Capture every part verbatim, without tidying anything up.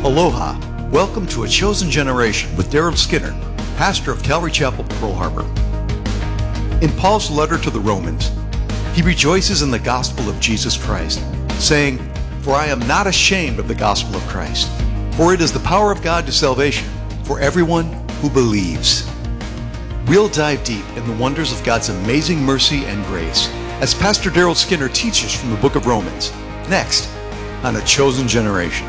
Aloha. Welcome to A Chosen Generation with Daryl Skinner, pastor of Calvary Chapel, Pearl Harbor. In Paul's letter to the Romans, he rejoices in the gospel of Jesus Christ, saying, "For I am not ashamed of the gospel of Christ, for it is the power of God to salvation for everyone who believes." We'll dive deep in the wonders of God's amazing mercy and grace as Pastor Daryl Skinner teaches from the book of Romans, next on A Chosen Generation.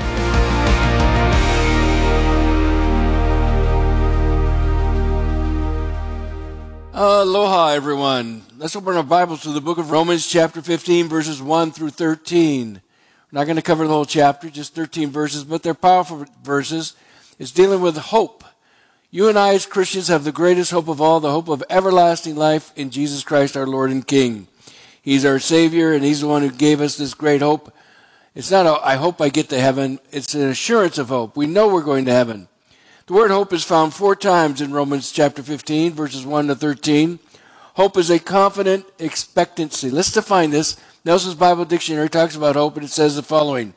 Aloha, everyone. Let's open our Bibles to the book of Romans, chapter fifteen, verses one through thirteen. We're not going to cover the whole chapter, just thirteen verses, but they're powerful verses. It's dealing with hope. You and I as Christians have the greatest hope of all, the hope of everlasting life in Jesus Christ, our Lord and King. He's our Savior, and He's the one who gave us this great hope. It's not a, I hope I get to heaven. It's an assurance of hope. We know we're going to heaven. The word hope is found four times in Romans chapter fifteen, verses one to thirteen. Hope is a confident expectancy. Let's define this. Nelson's Bible Dictionary talks about hope, and it says the following.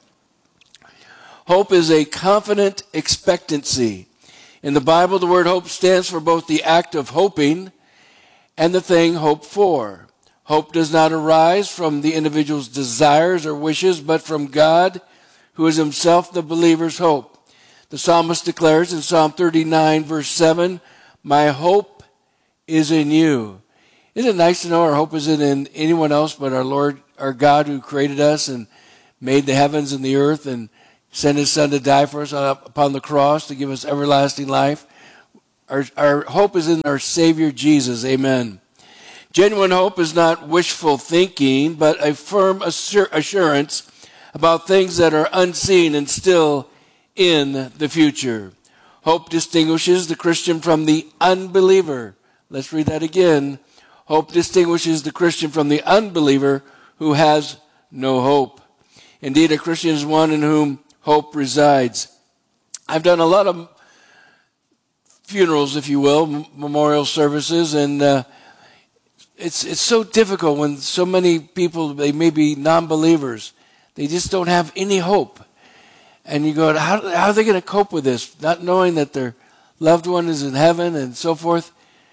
Hope is a confident expectancy. In the Bible, the word hope stands for both the act of hoping and the thing hoped for. Hope does not arise from the individual's desires or wishes, but from God, who is himself the believer's hope. The psalmist declares in Psalm thirty-nine, verse seven, "My hope is in you." Isn't it nice to know our hope isn't in anyone else but our Lord, our God, who created us and made the heavens and the earth and sent His Son to die for us upon the cross to give us everlasting life? Our, our hope is in our Savior Jesus. Amen. Genuine hope is not wishful thinking, but a firm assur- assurance about things that are unseen and still in the future. Hope distinguishes the Christian from the unbeliever. Let's read that again. Hope distinguishes the Christian from the unbeliever who has no hope. Indeed, a Christian is one in whom hope resides. I've done a lot of funerals, if you will, m- memorial services, and uh, it's it's so difficult when so many people, they may be non-believers, they just don't have any hope. And you go, how, how are they going to cope with this? Not knowing that their loved one is in heaven and so forth.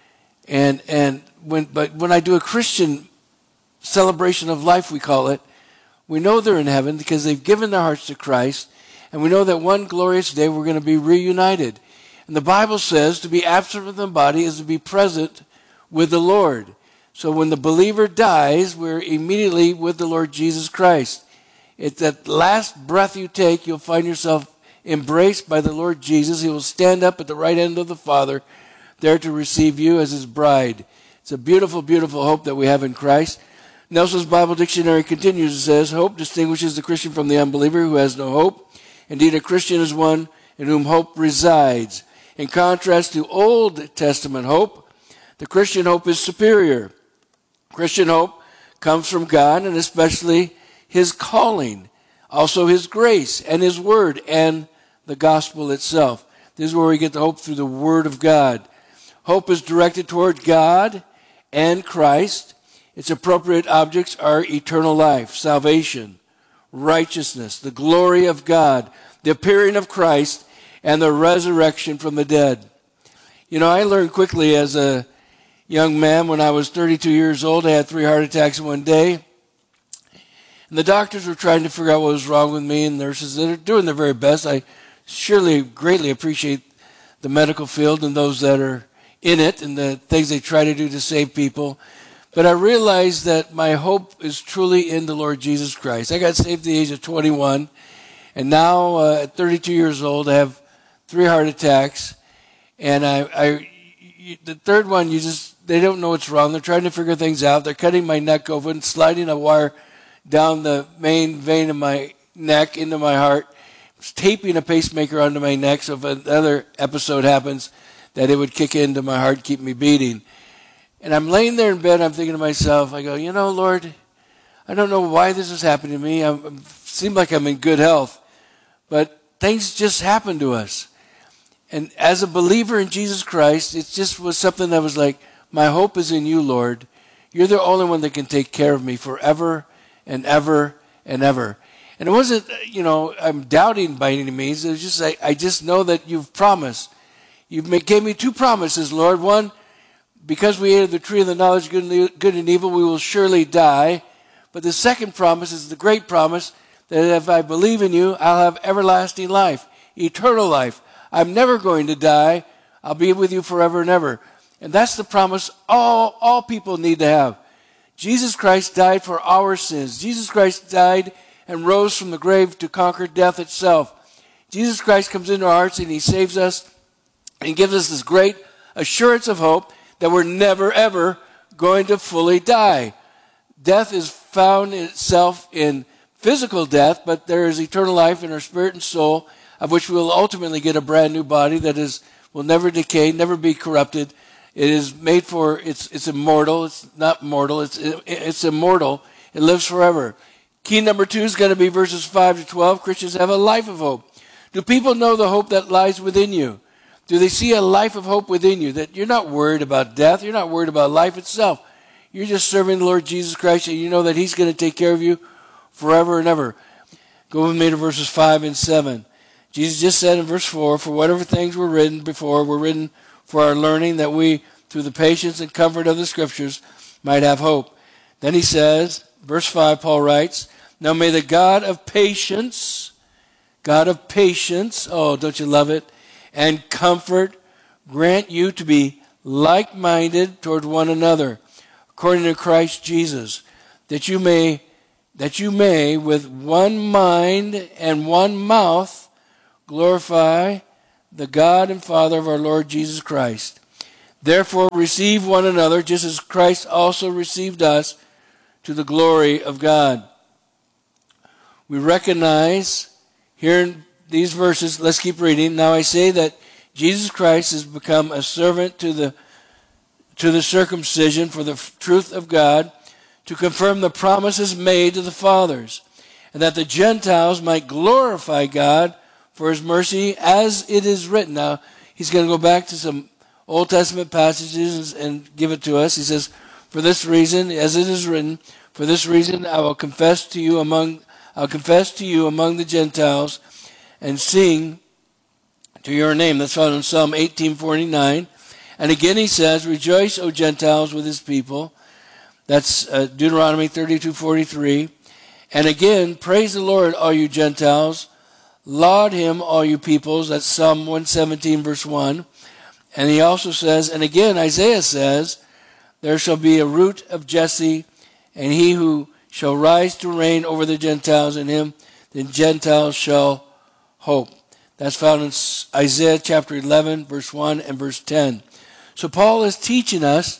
And and when but when I do a Christian celebration of life, we call it, we know they're in heaven because they've given their hearts to Christ. And we know that one glorious day we're going to be reunited. And the Bible says to be absent from the body is to be present with the Lord. So when the believer dies, we're immediately with the Lord Jesus Christ. It's that last breath you take, you'll find yourself embraced by the Lord Jesus. He will stand up at the right hand of the Father, there to receive you as His bride. It's a beautiful, beautiful hope that we have in Christ. Nelson's Bible Dictionary continues and says, hope distinguishes the Christian from the unbeliever who has no hope. Indeed, a Christian is one in whom hope resides. In contrast to Old Testament hope, the Christian hope is superior. Christian hope comes from God, and especially His calling, also His grace and His word and the gospel itself. This is where we get the hope through the word of God. Hope is directed toward God and Christ. Its appropriate objects are eternal life, salvation, righteousness, the glory of God, the appearing of Christ, and the resurrection from the dead. You know, I learned quickly as a young man when I was thirty-two years old. I had three heart attacks in one day. And the doctors were trying to figure out what was wrong with me, and nurses, they're doing their very best. I surely greatly appreciate the medical field and those that are in it and the things they try to do to save people. But I realized that my hope is truly in the Lord Jesus Christ. I got saved at the age of twenty-one, and now uh, at thirty-two years old, I have three heart attacks. And I, I, the third one, you just, they don't know what's wrong. They're trying to figure things out. They're cutting my neck open, sliding a wire down the main vein of my neck into my heart, taping a pacemaker onto my neck so if another episode happens that it would kick into my heart, keep me beating. And I'm laying there in bed, I'm thinking to myself, I go, you know, Lord, I don't know why this is happening to me. I seem like I'm in good health, but things just happen to us. And as a believer in Jesus Christ, it just was something that was like, my hope is in you, Lord. You're the only one that can take care of me forever and ever and ever. And it wasn't, you know, I'm doubting by any means. It was just, I, I just know that you've promised. You've made, gave me two promises, Lord. One, because we ate of the tree of the knowledge of good and, good and evil, we will surely die. But the second promise is the great promise that if I believe in you, I'll have everlasting life, eternal life. I'm never going to die. I'll be with you forever and ever. And that's the promise all, all people need to have. Jesus Christ died for our sins. Jesus Christ died and rose from the grave to conquer death itself. Jesus Christ comes into our hearts and he saves us and gives us this great assurance of hope that we're never, ever going to fully die. Death is found in itself in physical death, but there is eternal life in our spirit and soul, of which we will ultimately get a brand new body that is will never decay, never be corrupted. It is made for, it's it's immortal. It's not mortal. It's it's immortal. It lives forever. Key number two is going to be verses five to twelve. Christians have a life of hope. Do people know the hope that lies within you? Do they see a life of hope within you? That you're not worried about death. You're not worried about life itself. You're just serving the Lord Jesus Christ, and you know that he's going to take care of you forever and ever. Go with me to verses five and seven. Jesus just said in verse four, for whatever things were written before were written for our learning, that we, through the patience and comfort of the Scriptures, might have hope. Then he says, verse five, Paul writes, now may the God of patience, God of patience, oh, don't you love it, and comfort grant you to be like-minded toward one another, according to Christ Jesus, that you may, that you may with one mind and one mouth glorify the God and Father of our Lord Jesus Christ. Therefore receive one another, just as Christ also received us, to the glory of God. We recognize here in these verses, let's keep reading. Now I say that Jesus Christ has become a servant to the to the circumcision for the truth of God, to confirm the promises made to the fathers, and that the Gentiles might glorify God for his mercy, as it is written. Now, he's going to go back to some Old Testament passages and give it to us. He says, for this reason, as it is written, for this reason I will confess to you among I'll confess to you among the Gentiles and sing to your name. That's found in Psalm eighteen forty-nine. And again he says, rejoice, O Gentiles, with his people. That's uh, Deuteronomy thirty-two forty-three. And again, praise the Lord, all you Gentiles. Laud him, all you peoples. That's Psalm one seventeen, verse one. And he also says, and again Isaiah says, there shall be a root of Jesse, and he who shall rise to reign over the Gentiles, and him the Gentiles shall hope. That's found in Isaiah chapter eleven, verse one and verse ten. So Paul is teaching us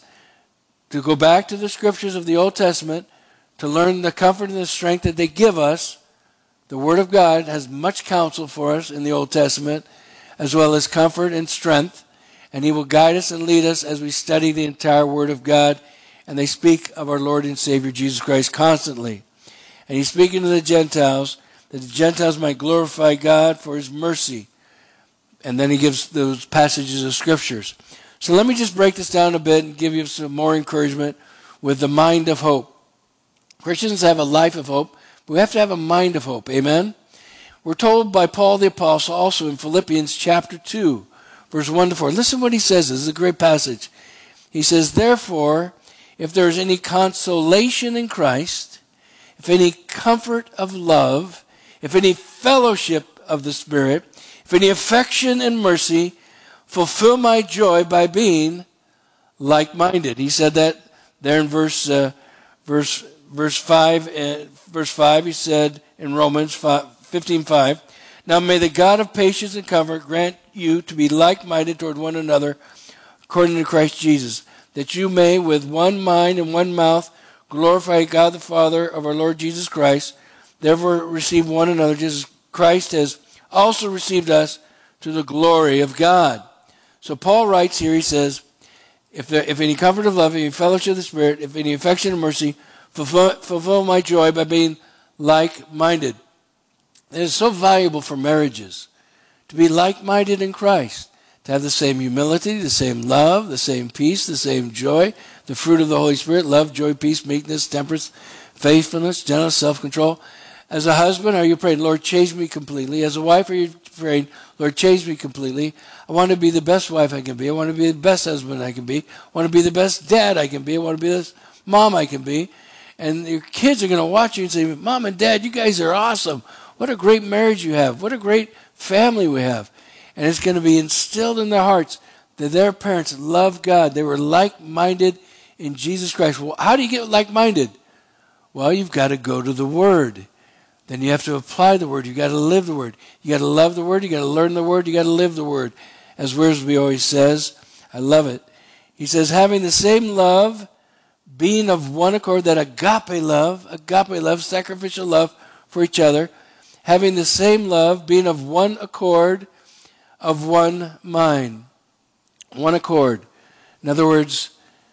to go back to the scriptures of the Old Testament to learn the comfort and the strength that they give us. The Word of God has much counsel for us in the Old Testament, as well as comfort and strength, and he will guide us and lead us as we study the entire Word of God, and they speak of our Lord and Savior Jesus Christ constantly. And he's speaking to the Gentiles, that the Gentiles might glorify God for his mercy. And then he gives those passages of scriptures. So let me just break this down a bit and give you some more encouragement with the mind of hope. Christians have a life of hope, but we have to have a mind of hope. Amen? We're told by Paul the Apostle also in Philippians chapter two, verse one to four. Listen what he says. This is a great passage. He says, therefore, if there is any consolation in Christ, if any comfort of love, if any fellowship of the Spirit, if any affection and mercy, fulfill my joy by being like-minded. He said that there in verse uh, verse verse five. Uh, verse five. He said in Romans fifteen five. Now may the God of patience and comfort grant you to be like-minded toward one another, according to Christ Jesus, that you may with one mind and one mouth glorify God the Father of our Lord Jesus Christ. Therefore receive one another, just as Christ has also received us to the glory of God. So Paul writes here, he says, if there, if any comfort of love, if any fellowship of the Spirit, if any affection and mercy, fulfill, fulfill my joy by being like-minded. It is so valuable for marriages to be like-minded in Christ, to have the same humility, the same love, the same peace, the same joy, the fruit of the Holy Spirit, love, joy, peace, meekness, temperance, faithfulness, gentleness, self-control. As a husband, are you praying, Lord, change me completely? As a wife, are you praying, Lord, change me completely? I want to be the best wife I can be. I want to be the best husband I can be. I want to be the best dad I can be. I want to be the best mom I can be. And your kids are going to watch you and say, Mom and Dad, you guys are awesome. What a great marriage you have. What a great family we have. And it's going to be instilled in their hearts that their parents love God. They were like-minded in Jesus Christ. Well, how do you get like-minded? Well, you've got to go to the Word. Then you have to apply the Word. You've got to live the Word. You've got to love the Word. You've got to learn the Word. You've got to live the Word. As Wiersbe always says, I love it. He says, having the same love, being of one accord, that agape love, agape love, sacrificial love for each other, having the same love, being of one accord, of one mind. One accord. In other words,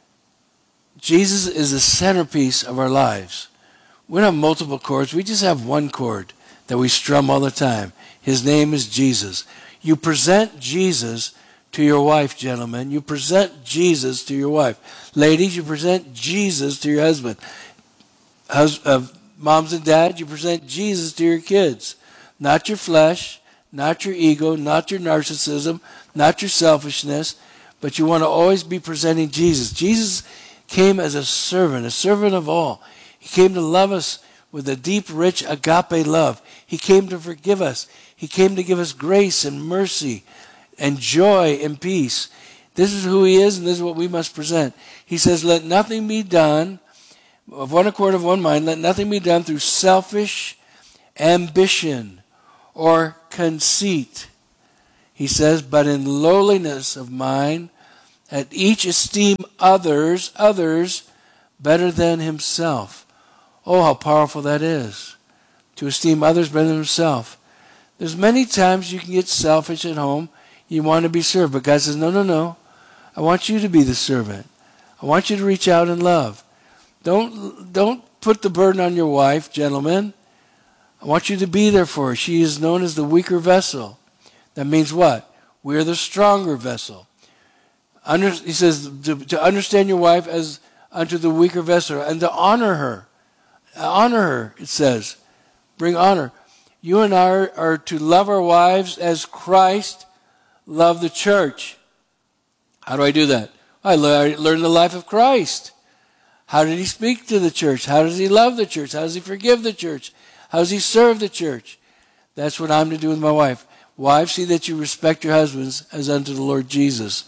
Jesus is the centerpiece of our lives. We don't have multiple chords. We just have one chord that we strum all the time. His name is Jesus. You present Jesus to your wife, gentlemen. You present Jesus to your wife. Ladies, you present Jesus to your husband. Hus- uh, moms and dads, you present Jesus to your kids. Not your flesh, not your ego, not your narcissism, not your selfishness, but you want to always be presenting Jesus. Jesus came as a servant, a servant of all. He came to love us with a deep, rich agape love. He came to forgive us. He came to give us grace and mercy and joy and peace. This is who he is, and this is what we must present. He says, let nothing be done, of one accord, of one mind, let nothing be done through selfish ambition or conceit. He says, but in lowliness of mind, let each esteem others, others better than himself. Oh, how powerful that is, to esteem others better than himself. There's many times you can get selfish at home. You want to be served, but God says, no, no, no. I want you to be the servant. I want you to reach out and love. Don't, don't put the burden on your wife, gentlemen. I want you to be there for her. She is known as the weaker vessel. That means what? We're the stronger vessel. Under, he says to, to understand your wife as unto the weaker vessel and to honor her. Honor her, it says. Bring honor. You and I are, are to love our wives as Christ loved the church. How do I do that? I learn the life of Christ. How did he speak to the church? How does he love the church? How does he forgive the church? How does he serve the church? That's what I'm to do with my wife. Wives, see that you respect your husbands as unto the Lord Jesus.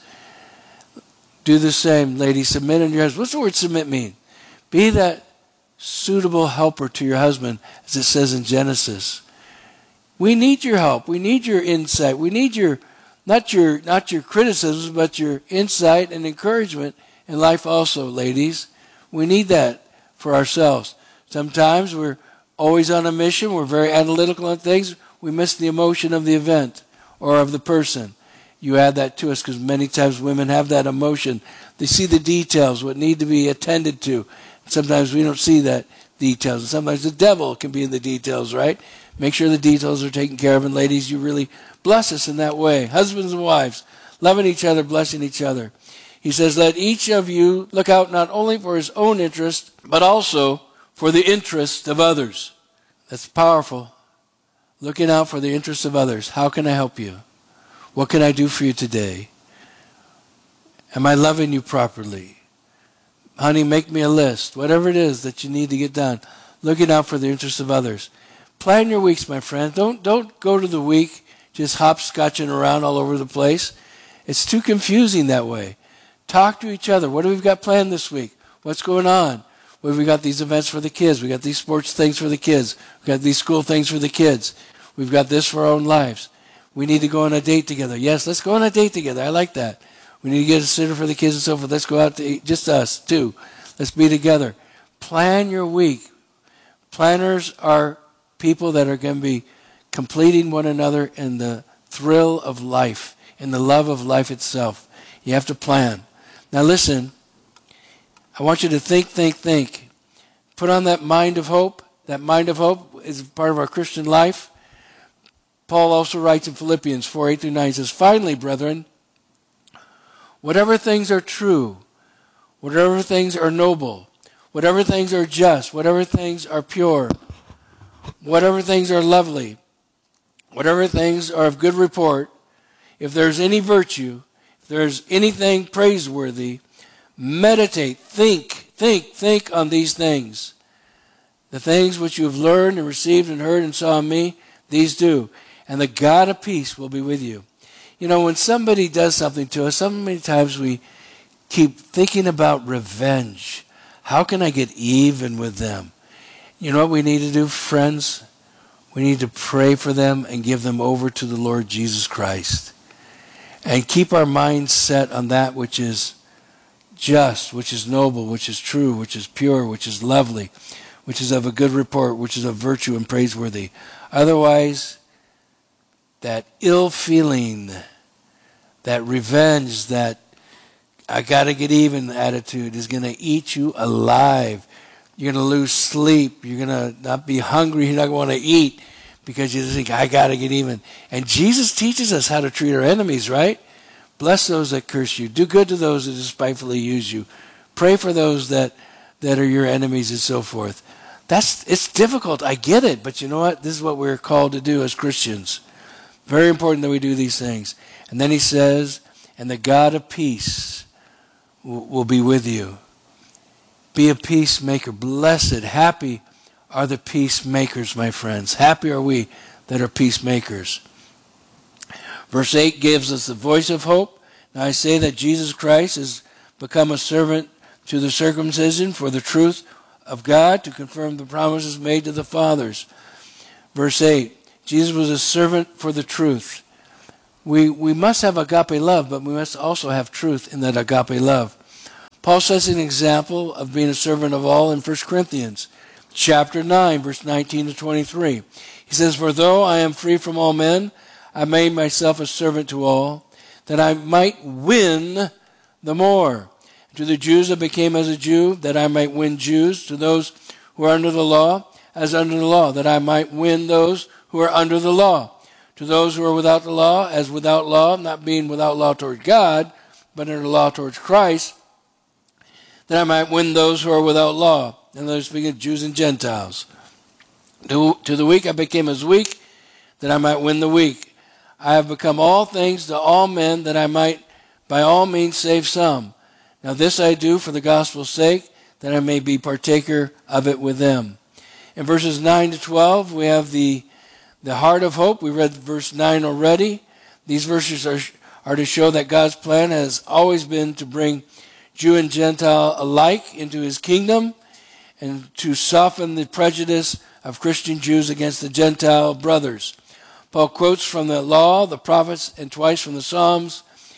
Do the same, ladies. Submit unto your husband. What's the word submit mean? Be that suitable helper to your husband, as it says in Genesis. We need your help. We need your insight. We need your, not your, not your criticisms, but your insight and encouragement in life also, ladies. We need that for ourselves. Sometimes we're always on a mission. We're very analytical on things. We miss the emotion of the event or of the person. You add that to us because many times women have that emotion. They see the details, what need to be attended to. Sometimes we don't see that details. And sometimes the devil can be in the details, right? Make sure the details are taken care of. And ladies, you really bless us in that way. Husbands and wives, loving each other, blessing each other. He says, let each of you look out not only for his own interest, but also for the interest of others. That's powerful. Looking out for the interests of others. How can I help you? What can I do for you today? Am I loving you properly? Honey, make me a list. Whatever it is that you need to get done. Looking out for the interests of others. Plan your weeks, my friend. Don't, don't go to the week just hopscotching around all over the place. It's too confusing that way. Talk to each other. What do we got planned this week? What's going on? Well, we got these events for the kids. We got these sports things for the kids. We got these school things for the kids. We've got this for our own lives. We need to go on a date together. Yes, let's go on a date together. I like that. We need to get a sitter for the kids and so forth. Let's go out to eat. Just us, too. Let's be together. Plan your week. Planners are people that are going to be completing one another in the thrill of life, in the love of life itself. You have to plan. Now listen, I want you to think, think, think. Put on that mind of hope. That mind of hope is part of our Christian life. Paul also writes in Philippians four, eight through nine, he says, finally, brethren, whatever things are true, whatever things are noble, whatever things are just, whatever things are pure, whatever things are lovely, whatever things are of good report, if there's any virtue, if there's anything praiseworthy, meditate, think, think, think on these things. The things which you have learned and received and heard and saw in me, these do. And the God of peace will be with you. You know, when somebody does something to us, so many times we keep thinking about revenge. How can I get even with them? You know what we need to do, friends? We need to pray for them and give them over to the Lord Jesus Christ. And keep our minds set on that which is just, which is noble, which is true, which is pure, which is lovely, which is of a good report, which is of virtue and praiseworthy. Otherwise, that ill feeling, that revenge, that I got to get even attitude is going to eat you alive. You're going to lose sleep. You're going to not be hungry. You're not going to want to eat because you think, I got to get even. And Jesus teaches us how to treat our enemies, right? Bless those that curse you. Do good to those that despitefully use you. Pray for those that, that are your enemies and so forth. That's it's difficult. I get it. But you know what? This is what we're called to do as Christians. Very important that we do these things. And then he says, and the God of peace will, will be with you. Be a peacemaker. Blessed, happy are the peacemakers, my friends. Happy are we that are peacemakers. Verse eight gives us the voice of hope. Now I say that Jesus Christ has become a servant to the circumcision for the truth of God to confirm the promises made to the fathers. Verse eight, Jesus was a servant for the truth. We, we must have agape love, but we must also have truth in that agape love. Paul sets an example of being a servant of all in First Corinthians chapter nine, verse nineteen to twenty-three. He says, for though I am free from all men, I made myself a servant to all, that I might win the more. To the Jews I became as a Jew, that I might win Jews. To those who are under the law, as under the law, that I might win those who are under the law. To those who are without the law, as without law, not being without law toward God, but under law towards Christ, that I might win those who are without law. And those speaking of Jews and Gentiles. To, to the weak I became as weak, that I might win the weak. I have become all things to all men, that I might by all means save some. Now this I do for the gospel's sake, that I may be partaker of it with them. In verses nine to twelve, we have the, the heart of hope. We read verse nine already. These verses are, are to show that God's plan has always been to bring Jew and Gentile alike into his kingdom and to soften the prejudice of Christian Jews against the Gentile brothers. Paul quotes from the law, the prophets, and twice from the Psalms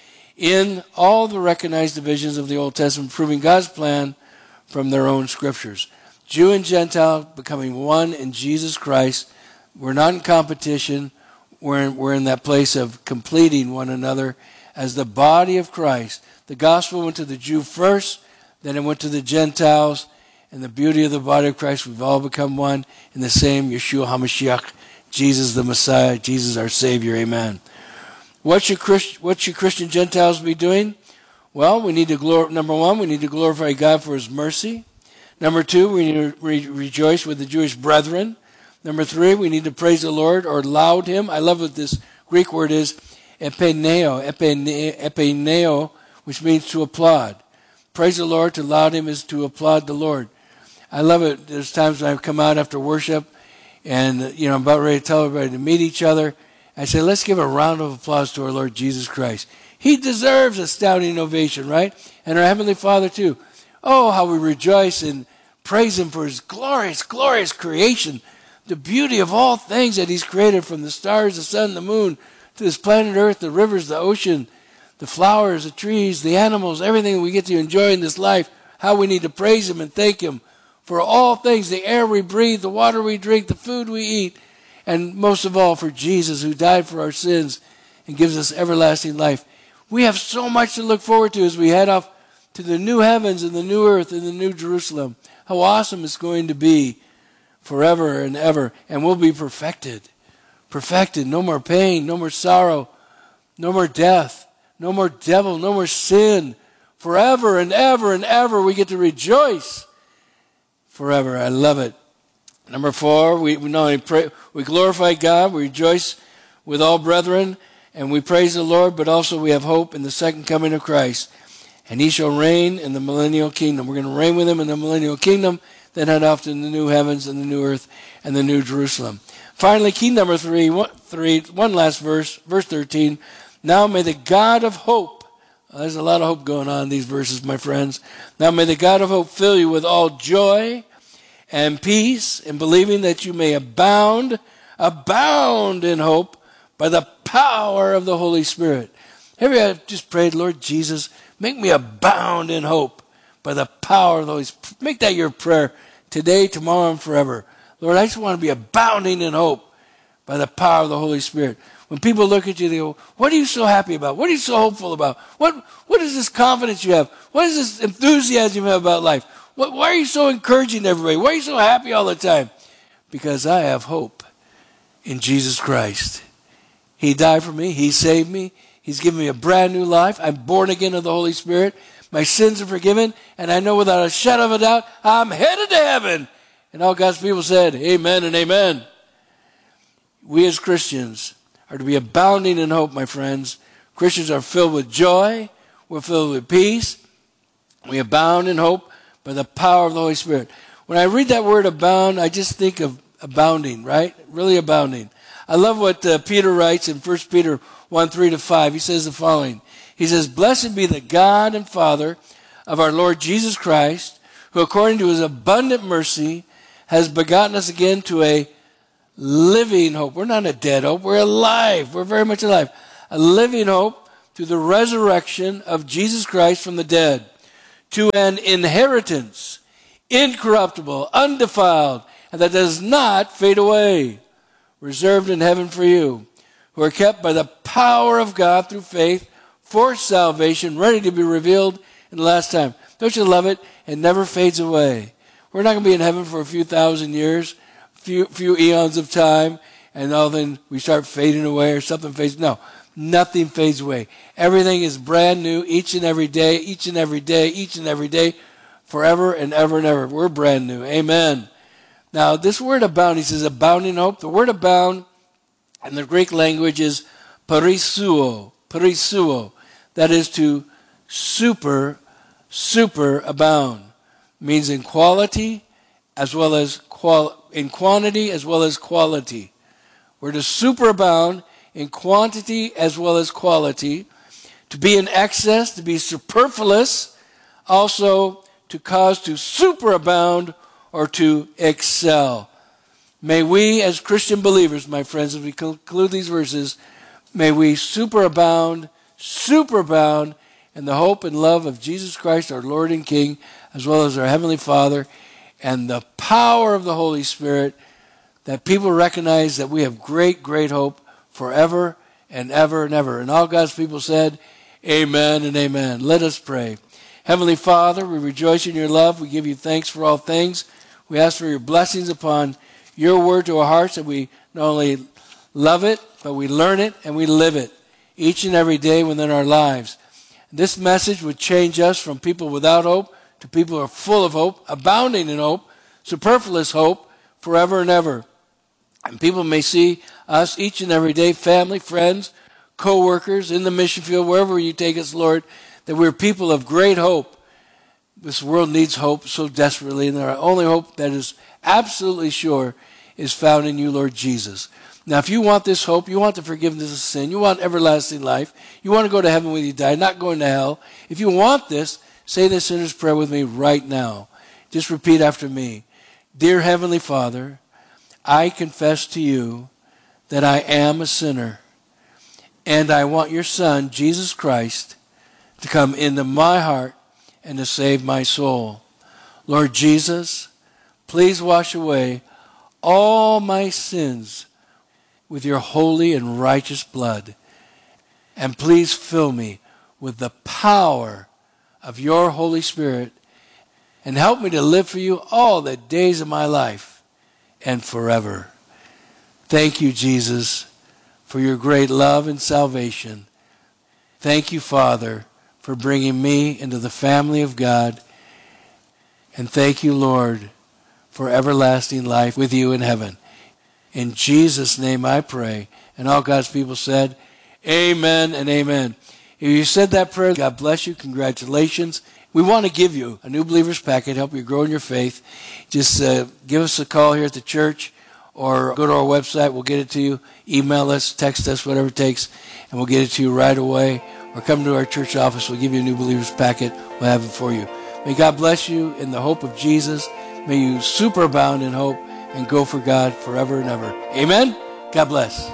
in all the recognized divisions of the Old Testament, proving God's plan from their own scriptures. Jew and Gentile becoming one in Jesus Christ. We're not in competition. We're in, we're in that place of completing one another as the body of Christ. The gospel went to the Jew first, then it went to the Gentiles. And the beauty of the body of Christ, we've all become one in the same Yeshua HaMashiach, Jesus the Messiah, Jesus our Savior, amen. What should, Christ, what should Christian Gentiles be doing? Well, we need to, glor- number one, we need to glorify God for his mercy. Number two, we need to re- rejoice with the Jewish brethren. Number three, we need to praise the Lord or laud him. I love what this Greek word is, epeneo, epene, epeneo, which means to applaud. Praise the Lord, to laud him is to applaud the Lord. I love it. There's times when I come out after worship and, you know, I'm about ready to tell everybody to meet each other. I say, let's give a round of applause to our Lord Jesus Christ. He deserves a standing ovation, right? And our Heavenly Father, too. Oh, how we rejoice and praise him for his glorious, glorious creation. The beauty of all things that he's created, from the stars, the sun, the moon, to this planet Earth, the rivers, the ocean, the flowers, the trees, the animals, everything we get to enjoy in this life. How we need to praise him and thank him for all things, the air we breathe, the water we drink, the food we eat, and most of all for Jesus who died for our sins and gives us everlasting life. We have so much to look forward to as we head off to the new heavens and the new earth and the new Jerusalem. How awesome it's going to be forever and ever, and we'll be perfected. Perfected, no more pain, no more sorrow, no more death, no more devil, no more sin. Forever and ever and ever we get to rejoice forever. I love it. Number four, we, we not only pray, we glorify God, we rejoice with all brethren, and we praise the Lord, but also we have hope in the second coming of Christ. And he shall reign in the millennial kingdom. We're going to reign with him in the millennial kingdom, then head off to the new heavens and the new earth and the new Jerusalem. Finally, key number three, one, three, one last verse, verse thirteen. Now may the God of hope, well, there's a lot of hope going on in these verses, my friends. Now may the God of hope fill you with all joy and peace in believing that you may abound, abound in hope by the power of the Holy Spirit. Have you just prayed, Lord Jesus, make me abound in hope by the power of the Holy Spirit? Make that your prayer today, tomorrow, and forever. Lord, I just want to be abounding in hope by the power of the Holy Spirit. When people look at you, they go, what are you so happy about? What are you so hopeful about? What, what is this confidence you have? What is this enthusiasm you have about life? What, why are you so encouraging to everybody? Why are you so happy all the time? Because I have hope in Jesus Christ. He died for me. He saved me. He's given me a brand new life. I'm born again of the Holy Spirit. My sins are forgiven. And I know without a shadow of a doubt, I'm headed to heaven. And all God's people said, amen and amen. We as Christians are to be abounding in hope, my friends. Christians are filled with joy. We're filled with peace. We abound in hope by the power of the Holy Spirit. When I read that word abound, I just think of abounding, right? Really abounding. I love what uh, Peter writes in First Peter one, three to five. He says the following. He says, blessed be the God and Father of our Lord Jesus Christ, who according to his abundant mercy has begotten us again to a living hope. We're not a dead hope. We're alive. We're very much alive. A living hope through the resurrection of Jesus Christ from the dead, to an inheritance, incorruptible, undefiled, and that does not fade away, reserved in heaven for you, who are kept by the power of God through faith for salvation, ready to be revealed in the last time. Don't you love it? It never fades away. We're not going to be in heaven for a few thousand years, few few eons of time, and all then we start fading away or something fades. No, nothing fades away. Everything is brand new each and every day, each and every day, each and every day, forever and ever and ever. We're brand new. Amen. Now, this word abound, he says abound in hope. The word abound in the Greek language is parisuo, parisuo. That is to super, super abound. Means in quality as well as qual in quantity as well as quality. We're to superabound in quantity as well as quality, to be in excess, to be superfluous, also to cause to superabound or to excel. May we as Christian believers, my friends, as we conclude these verses, may we superabound, superabound in the hope and love of Jesus Christ, our Lord and King, as well as our Heavenly Father, and the power of the Holy Spirit, that people recognize that we have great, great hope forever and ever and ever. And all God's people said, amen and amen. Let us pray. Heavenly Father, we rejoice in your love. We give you thanks for all things. We ask for your blessings upon your word to our hearts, that we not only love it, but we learn it and we live it each and every day within our lives. This message would change us from people without hope to people who are full of hope, abounding in hope, superfluous hope, forever and ever. And people may see us each and every day, family, friends, co-workers, in the mission field, wherever you take us, Lord, that we're people of great hope. This world needs hope so desperately, and our only hope that is absolutely sure is found in you, Lord Jesus. Now, if you want this hope, you want the forgiveness of sin, you want everlasting life, you want to go to heaven when you die, not going to hell. If you want this, say this sinner's prayer with me right now. Just repeat after me. Dear Heavenly Father, I confess to you that I am a sinner, and I want your Son, Jesus Christ, to come into my heart and to save my soul. Lord Jesus, please wash away all my sins with your holy and righteous blood. And please fill me with the power of your Holy Spirit and help me to live for you all the days of my life and forever. Thank you, Jesus, for your great love and salvation. Thank you, Father, for bringing me into the family of God. And thank you, Lord, for everlasting life with you in heaven. In Jesus' name I pray. And all God's people said, amen and amen. If you said that prayer, God bless you. Congratulations. We want to give you a New Believer's Packet, help you grow in your faith. Just uh, give us a call here at the church or go to our website. We'll get it to you. Email us, text us, whatever it takes, and we'll get it to you right away. Or come to our church office. We'll give you a New Believer's Packet. We'll have it for you. May God bless you in the hope of Jesus. May you superabound in hope and go for God forever and ever. Amen? God bless.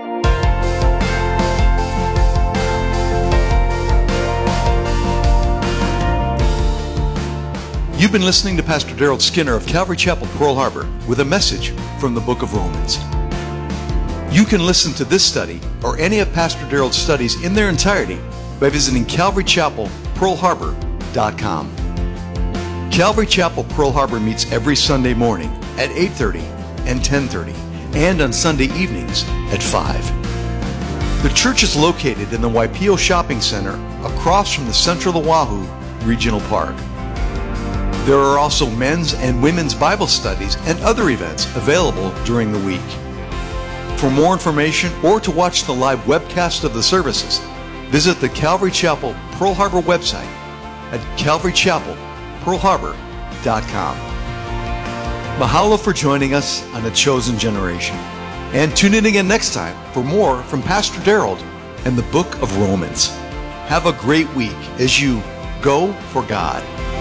You've been listening to Pastor Daryl Skinner of Calvary Chapel, Pearl Harbor, with a message from the book of Romans. You can listen to this study or any of Pastor Daryl's studies in their entirety by visiting calvary chapel pearl harbor dot com. Calvary Chapel, Pearl Harbor meets every Sunday morning at eight thirty and ten thirty, and on Sunday evenings at five. The church is located in the Waipio Shopping Center across from the Central Oahu Regional Park. There are also men's and women's Bible studies and other events available during the week. For more information or to watch the live webcast of the services, visit the Calvary Chapel Pearl Harbor website at calvary chapel pearl harbor dot com. Mahalo for joining us on The Chosen Generation. And tune in again next time for more from Pastor Daryl and the book of Romans. Have a great week as you go for God.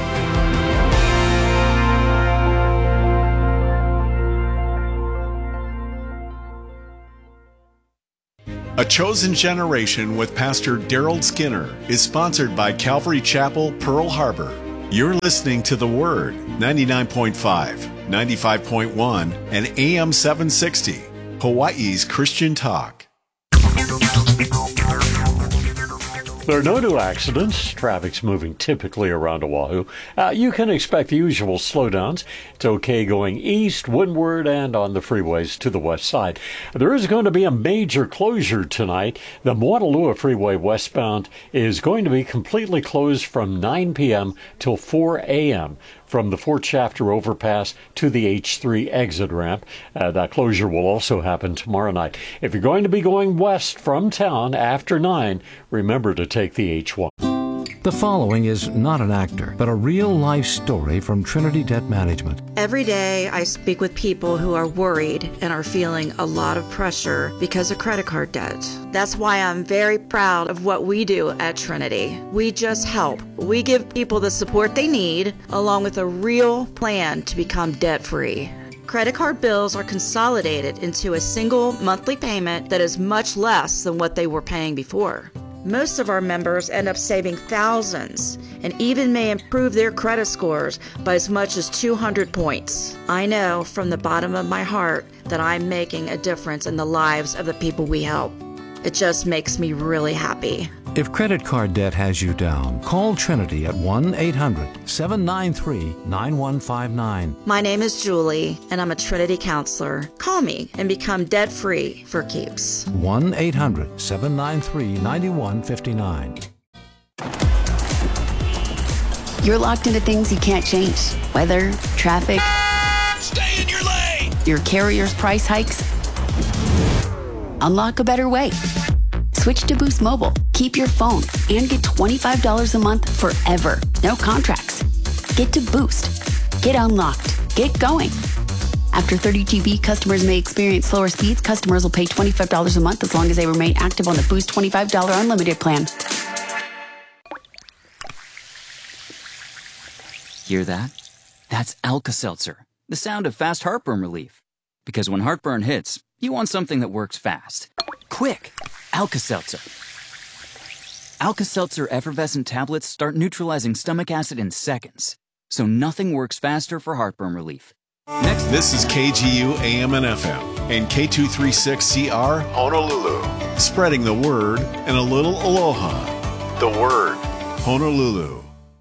A Chosen Generation with Pastor Daryl Skinner is sponsored by Calvary Chapel, Pearl Harbor. You're listening to The Word, ninety-nine point five, ninety-five point one, and A M seven sixty, Hawaii's Christian Talk. There are no new accidents. Traffic's moving typically around Oahu. Uh, you can expect the usual slowdowns. It's okay going east, windward, and on the freeways to the west side. There is going to be a major closure tonight. The Moanalua Freeway westbound is going to be completely closed from nine p.m. till four a.m. from the Fort Shafter overpass to the H three exit ramp. Uh, that closure will also happen tomorrow night. If you're going to be going west from town after nine, remember to take the H one. The following is not an actor, but a real-life story from Trinity Debt Management. Every day I speak with people who are worried and are feeling a lot of pressure because of credit card debt. That's why I'm very proud of what we do at Trinity. We just help. We give people the support they need, along with a real plan to become debt-free. Credit card bills are consolidated into a single monthly payment that is much less than what they were paying before. Most of our members end up saving thousands and even may improve their credit scores by as much as two hundred points. I know from the bottom of my heart that I'm making a difference in the lives of the people we help. It just makes me really happy. If credit card debt has you down, call Trinity at one eight hundred seven nine three nine one five nine. My name is Julie, and I'm a Trinity counselor. Call me and become debt-free for keeps. one eight hundred seven nine three nine one five nine. You're locked into things you can't change. Weather, traffic. Stay in your lane! Your carrier's price hikes. Unlock a better way. Switch to Boost Mobile. Keep your phone and get twenty-five dollars a month forever. No contracts. Get to Boost. Get unlocked. Get going. After thirty gigabytes, customers may experience slower speeds. Customers will pay twenty-five dollars a month as long as they remain active on the Boost twenty-five dollars unlimited plan. Hear that? That's Alka-Seltzer, the sound of fast heartburn relief. Because when heartburn hits, you want something that works fast. Quick! Alka-Seltzer. Alka-Seltzer effervescent tablets start neutralizing stomach acid in seconds, so nothing works faster for heartburn relief. Next, this is K G U A M and F M and K two thirty-six C R Honolulu, spreading the word and a little aloha. The Word, Honolulu.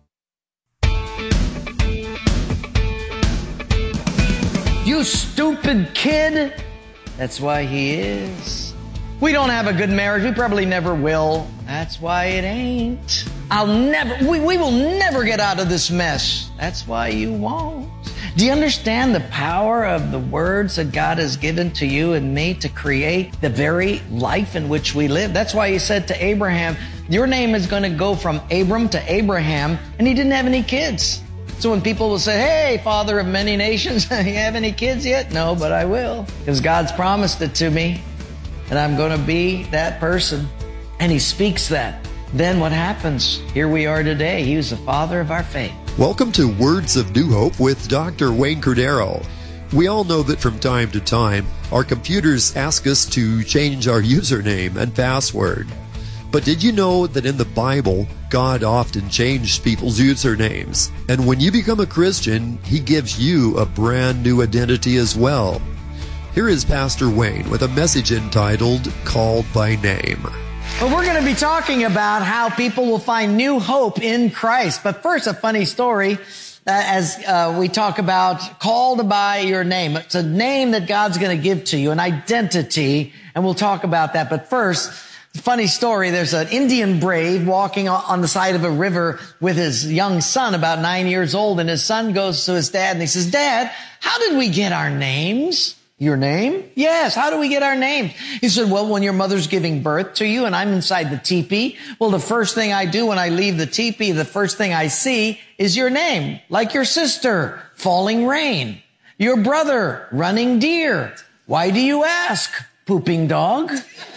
You stupid kid! That's why he is. We don't have a good marriage. We probably never will. That's why it ain't. I'll never, we, we will never get out of this mess. That's why you won't. Do you understand the power of the words that God has given to you and me to create the very life in which we live? That's why he said to Abraham, your name is going to go from Abram to Abraham, and he didn't have any kids. So when people will say, hey, father of many nations, you have any kids yet? No, but I will, because God's promised it to me, and I'm going to be that person. And he speaks that. Then what happens? Here we are today. He was the father of our faith. Welcome to Words of New Hope with Doctor Wayne Cordero. We all know that from time to time, our computers ask us to change our username and password. But did you know that in the Bible, God often changed people's usernames? And when you become a Christian, He gives you a brand new identity as well. Here is Pastor Wayne with a message entitled, Called by Name. Well, we're going to be talking about how people will find new hope in Christ. But first, a funny story uh, as uh, we talk about called by your name. It's a name that God's going to give to you, an identity, and we'll talk about that. But first, funny story. There's an Indian brave walking on the side of a river with his young son, about nine years old, and his son goes to his dad and he says, Dad, how did we get our names? Your name? Yes. How do we get our names? He said, well, when your mother's giving birth to you and I'm inside the teepee, well, the first thing I do when I leave the teepee, the first thing I see is your name, like your sister, Falling Rain, your brother, Running Deer. Why do you ask? Pooping Dog.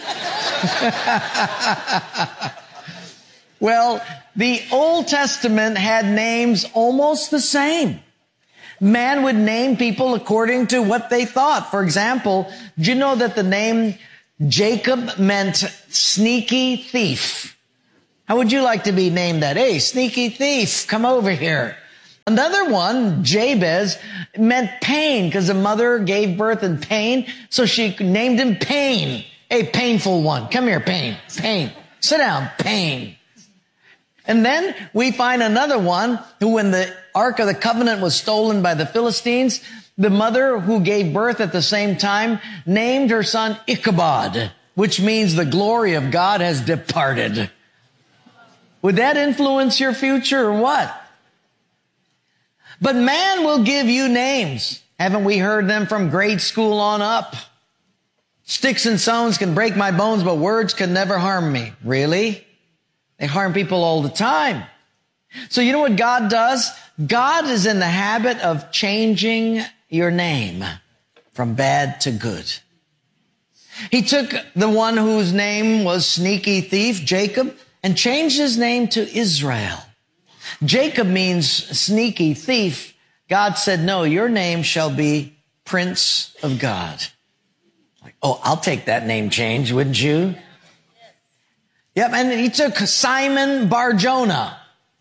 Well, the Old Testament had names almost the same. Man would name people according to what they thought. For example, do you know that the name Jacob meant sneaky thief? How would you like to be named that? Hey, sneaky thief, come over here. Another one, Jabez, meant pain because the mother gave birth in pain, so she named him Pain. Hey, painful one, come here, Pain, Pain. Sit down, Pain. And then we find another one who, when the Ark of the Covenant was stolen by the Philistines, the mother who gave birth at the same time named her son Ichabod, which means the glory of God has departed. Would that influence your future or what? But man will give you names. Haven't we heard them from grade school on up? Sticks and stones can break my bones, but words can never harm me. Really? They harm people all the time. So you know what God does? God is in the habit of changing your name from bad to good. He took the one whose name was Sneaky Thief, Jacob, and changed his name to Israel. Jacob means sneaky thief. God said, no, your name shall be Prince of God. Like, oh, I'll take that name change, wouldn't you? Yep, and he took Simon Bar-Jonah,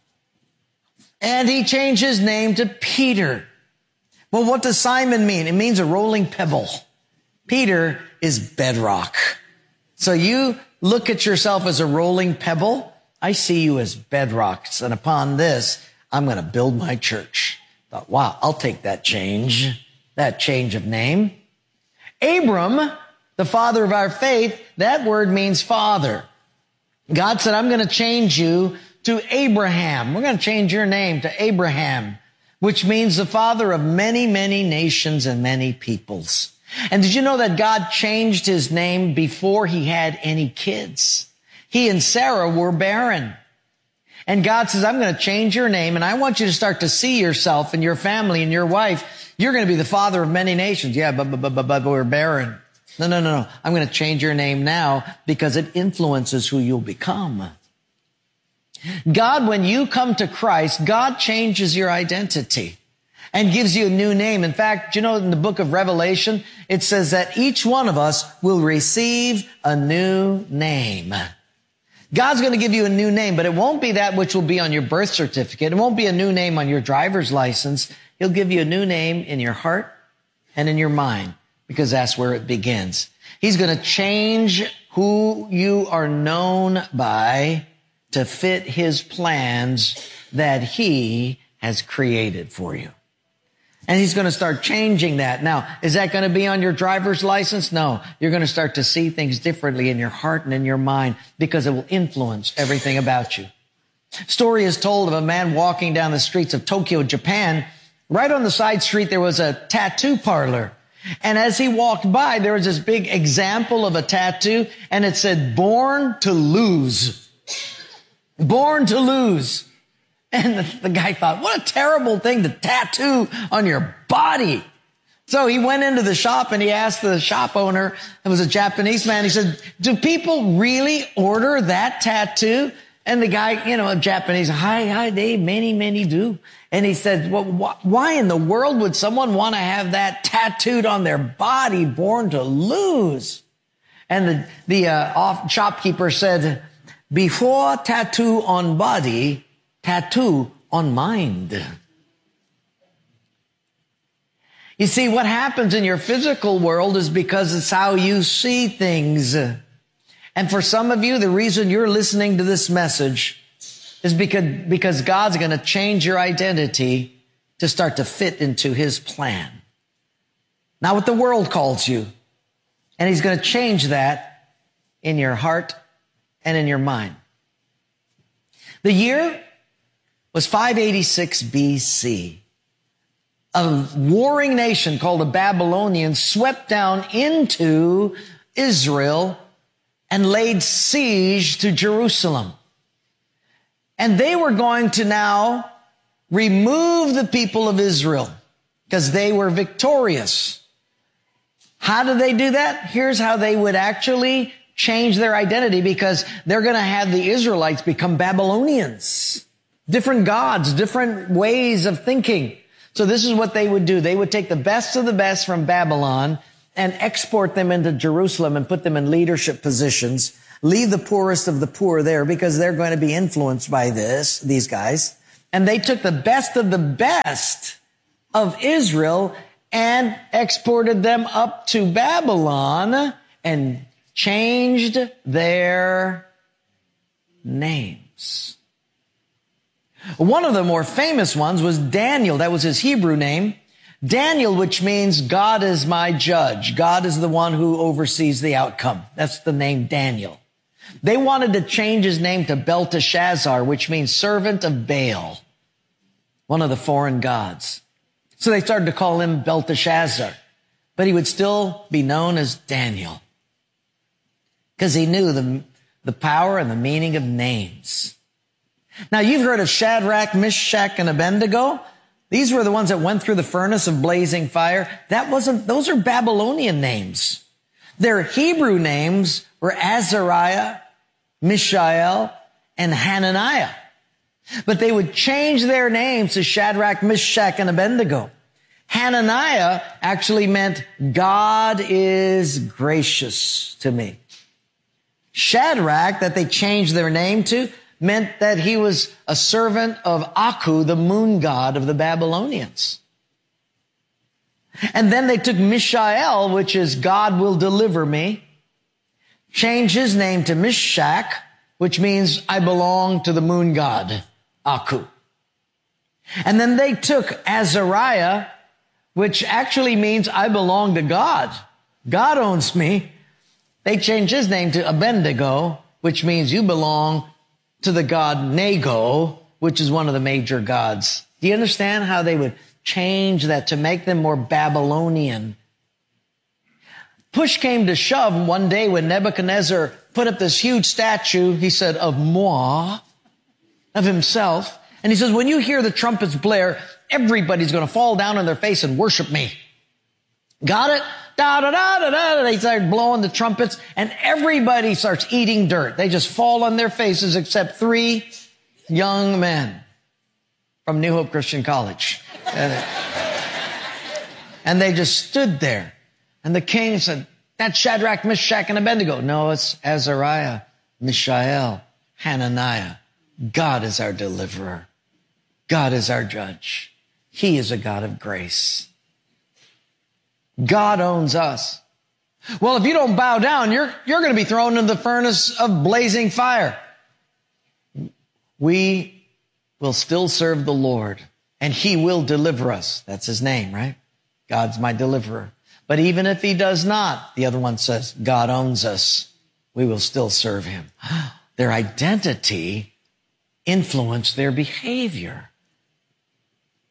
and he changed his name to Peter. Well, what does Simon mean? It means a rolling pebble. Peter is bedrock. So you look at yourself as a rolling pebble. I see you as bedrocks, and upon this, I'm going to build my church. I thought, wow, I'll take that change, that change of name. Abram, the father of our faith, that word means father. God said, I'm going to change you to Abraham. We're going to change your name to Abraham, which means the father of many, many nations and many peoples. And did you know that God changed his name before he had any kids? He and Sarah were barren. And God says, I'm going to change your name, and I want you to start to see yourself and your family and your wife. You're going to be the father of many nations. Yeah, but, but, but, but we're barren. No, no, no, no. I'm going to change your name now because it influences who you'll become. God, when you come to Christ, God changes your identity and gives you a new name. In fact, you know, in the book of Revelation, it says that each one of us will receive a new name. God's going to give you a new name, but it won't be that which will be on your birth certificate. It won't be a new name on your driver's license. He'll give you a new name in your heart and in your mind, because that's where it begins. He's going to change who you are known by to fit his plans that he has created for you. And he's going to start changing that. Now, is that going to be on your driver's license? No. You're going to start to see things differently in your heart and in your mind because it will influence everything about you. Story is told of a man walking down the streets of Tokyo, Japan, Right on the side street, there was a tattoo parlor. And as he walked by, there was this big example of a tattoo, and it said, "Born to lose." Born to lose. And the, the guy thought, what a terrible thing to tattoo on your body. So he went into the shop and he asked the shop owner, it was a Japanese man, he said, "Do people really order that tattoo?" And the guy, you know, a Japanese, hi, hi, they, many, many do. And he said, well, wh- why in the world would someone want to have that tattooed on their body, born to lose? And the, the uh, off shopkeeper said, before tattoo on body, tattoo on mind. You see, what happens in your physical world is because it's how you see things. And for some of you, the reason you're listening to this message is because, because God's going to change your identity to start to fit into His plan. Not what the world calls you. And He's going to change that in your heart and in your mind. The year was five eighty-six B C. A warring nation called the Babylonians swept down into Israel and laid siege to Jerusalem. And they were going to now remove the people of Israel because they were victorious. How did they do that? Here's how they would actually change their identity, because they're going to have the Israelites become Babylonians. Different gods, different ways of thinking. So this is what they would do. They would take the best of the best from Babylon and export them into Jerusalem and put them in leadership positions. Leave the poorest of the poor there because they're going to be influenced by this, these guys. And they took the best of the best of Israel and exported them up to Babylon and changed their names. One of the more famous ones was Daniel. That was his Hebrew name. Daniel, which means God is my judge. God is the one who oversees the outcome. That's the name Daniel. They wanted to change his name to Belteshazzar, which means servant of Baal, one of the foreign gods. So they started to call him Belteshazzar, but he would still be known as Daniel because he knew the, the power and the meaning of names. Now, you've heard of Shadrach, Meshach, and Abednego. These were the ones that went through the furnace of blazing fire. That wasn't, those are Babylonian names. Their Hebrew names were Azariah, Mishael, and Hananiah. But they would change their names to Shadrach, Meshach, and Abednego. Hananiah actually meant God is gracious to me. Shadrach, that they changed their name to, meant that he was a servant of Aku, the moon god of the Babylonians. And then they took Mishael, which is God will deliver me, changed his name to Meshach, which means I belong to the moon god, Aku. And then they took Azariah, which actually means I belong to God. God owns me. They changed his name to Abednego, which means you belong to the god Nago, which is one of the major gods. Do you understand how they would change that to make them more Babylonian? Push came to shove one day when Nebuchadnezzar put up this huge statue, he said, of moi, of himself. And he says, when you hear the trumpets blare, everybody's going to fall down on their face and worship me. Got it? Da, da, da, da, da. They start blowing the trumpets and everybody starts eating dirt. They just fall on their faces except three young men from New Hope Christian College. And they just stood there. And the king said, that's Shadrach, Meshach, and Abednego. No, it's Azariah, Mishael, Hananiah. God is our deliverer. God is our judge. He is a God of grace. God owns us. Well, if you don't bow down, you're, you're going to be thrown into the furnace of blazing fire. We will still serve the Lord, and He will deliver us. That's His name, right? God's my deliverer. But even if He does not, the other one says, God owns us. We will still serve Him. Their identity influenced their behavior.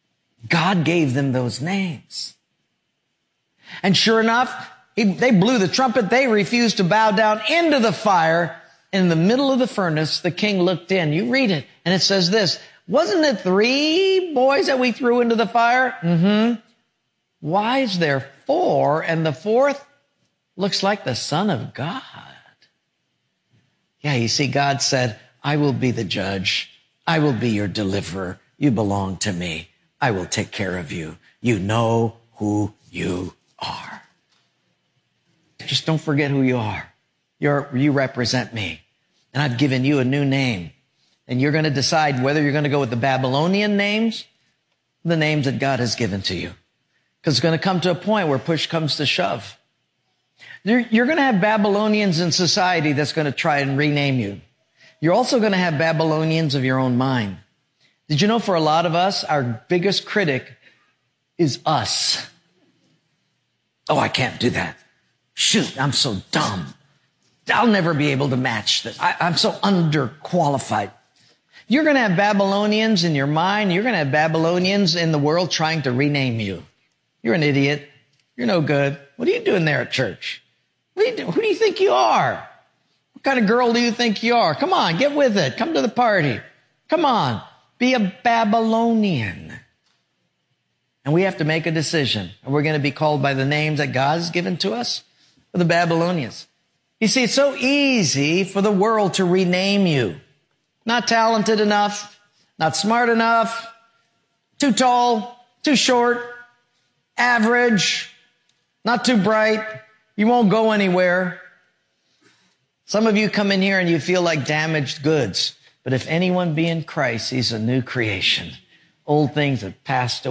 God gave them those names. And sure enough, he, they blew the trumpet. They refused to bow down into the fire. In the middle of the furnace, the king looked in. You read it, and it says this, wasn't it three boys that we threw into the fire? Mm-hmm. Why is there four, and the fourth looks like the Son of God? Yeah, you see, God said, I will be the judge. I will be your deliverer. You belong to me. I will take care of you. You know who you are. Just don't forget who you are. You're, you represent me. And I've given you a new name. And you're going to decide whether you're going to go with the Babylonian names, the names that God has given to you. Because it's going to come to a point where push comes to shove. You're, you're going to have Babylonians in society that's going to try and rename you. You're also going to have Babylonians of your own mind. Did you know for a lot of us, our biggest critic is us? Oh, I can't do that. Shoot, I'm so dumb. I'll never be able to match that. I, I'm so underqualified. You're going to have Babylonians in your mind. You're going to have Babylonians in the world trying to rename you. You're an idiot. You're no good. What are you doing there at church? What do you do? Who do you think you are? What kind of girl do you think you are? Come on, get with it. Come to the party. Come on, be a Babylonian. And we have to make a decision. And we're going to be called by the names that God has given to us, or the Babylonians. You see, it's so easy for the world to rename you. Not talented enough, not smart enough, too tall, too short, average, not too bright. You won't go anywhere. Some of you come in here and you feel like damaged goods. But if anyone be in Christ, he's a new creation. Old things have passed away.